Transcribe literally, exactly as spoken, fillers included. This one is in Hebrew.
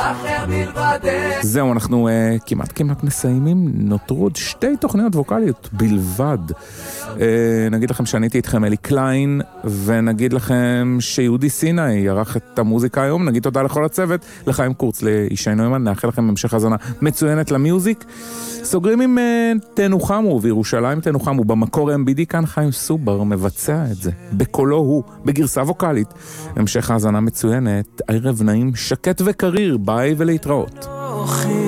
אחר מלבדך. זהו, אנחנו uh, כמעט כמעט מסיימים. נותרו עוד שתי תוכניות ווקליות בלבד. uh, נגיד לכם שאני הייתי איתכם אלי קליין, ונגיד לכם שיהודי סיני ערך את המוזיקה היום. נגיד תודה לכל הצוות, לחיים קורץ, לישי נוימן. נאחל לכם המשך הזנה מצוינת למיוזיק. סוגרים עם uh, תנוחמו, וירושלים תנוחמו. במקור אם בי די כאן חיים סובר מבצע את זה בקולו הוא, בגרסה ווקלית. המשך ההזנה מצוינת, ערב נעים שקט וקריר, ביי ולהתראות.